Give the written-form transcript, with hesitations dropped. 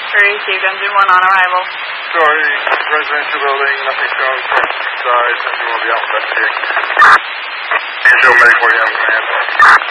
Received engine 1 on arrival. Sorry, residential building, nothing shown from side, engine will be out investigating. Angel Medic 40 command.